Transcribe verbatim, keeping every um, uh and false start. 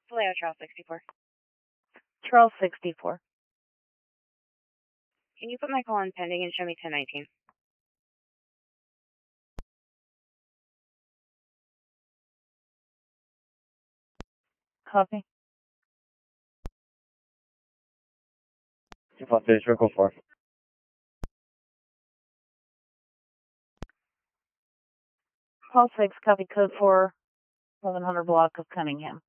Vallejo, Charles sixty-four. Charles sixty-four. Can you put my call on pending and show me ten nineteen? Copy. two five three, circle four. Call six, copy code for eleven hundred block of Cunningham.